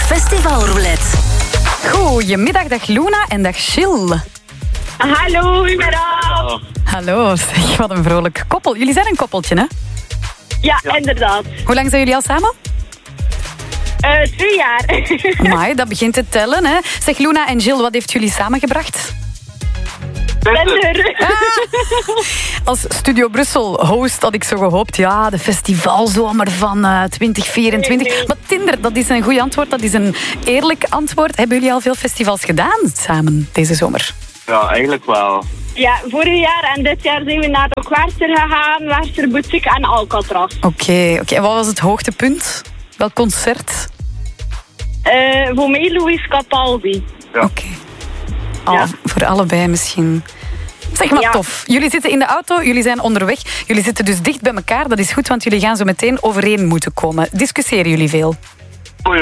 Festivalroulette. Goedemiddag, dag Luna en dag Jill. Hallo, goedemiddag. Hallo, zeg, wat een vrolijk koppel. Jullie zijn een koppeltje, hè? Ja, inderdaad. Hoe lang zijn jullie al samen? 2 jaar. Amai, dat begint te tellen, hè? Zeg, Luna en Jill, wat heeft jullie samengebracht? Tinder. Als Studio Brussel host had ik zo gehoopt, ja, de festivalzomer van 2024. Nee. Maar Tinder, dat is een goed antwoord, dat is een eerlijk antwoord. Hebben jullie al veel festivals gedaan samen deze zomer? Ja, eigenlijk wel. Ja, vorig jaar en dit jaar zijn we naar de Kwarter gegaan, Werchter Boutique en Alcatraz. Oké. En wat was het hoogtepunt? Welk concert? Voor mij Luis Capaldi. Ja. Oké. Ja. Voor allebei misschien. Zeg maar, Ja. tof. Jullie zitten in de auto, jullie zijn onderweg. Jullie zitten dus dicht bij elkaar. Dat is goed, want jullie gaan zo meteen overeen moeten komen. Discussiëren jullie veel? Oei.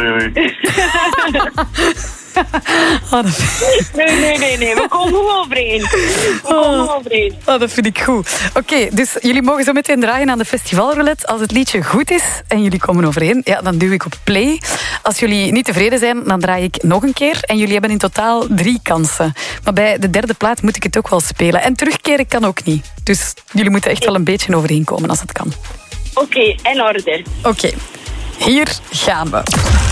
Nee. We komen goed overeen. Dat vind ik goed. Oké, dus jullie mogen zo meteen draaien aan de festivalroulette. Als het liedje goed is en jullie komen overeen, ja, dan duw ik op play. Als jullie niet tevreden zijn, dan draai ik nog een keer. En jullie hebben in totaal 3 kansen. Maar bij de derde plaat moet ik het ook wel spelen. En terugkeren kan ook niet. Dus jullie moeten echt wel een beetje overeenkomen als het kan. Oké, in orde. Oké, hier gaan we.